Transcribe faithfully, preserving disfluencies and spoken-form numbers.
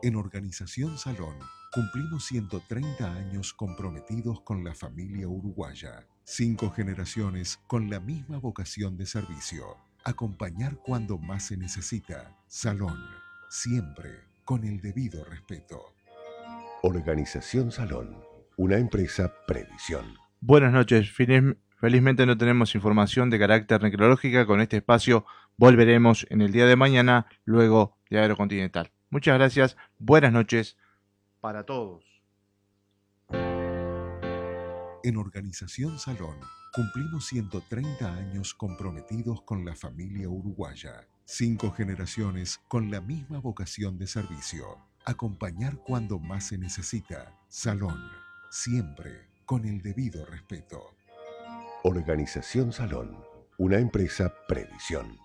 En Organización Salón cumplimos ciento treinta años comprometidos con la familia uruguaya. Cinco generaciones con la misma vocación de servicio. Acompañar cuando más se necesita. Salón, siempre con el debido respeto. Organización Salón, una empresa Previsión. Buenas noches. Feliz- felizmente no tenemos información de carácter necrológica. Con este espacio volveremos en el día de mañana, luego de Aerocontinental. Muchas gracias. Buenas noches para todos. En Organización Salón cumplimos ciento treinta años comprometidos con la familia uruguaya. Cinco generaciones con la misma vocación de servicio. Acompañar cuando más se necesita. Salón, siempre con el debido respeto. Organización Salón, una empresa Previsión.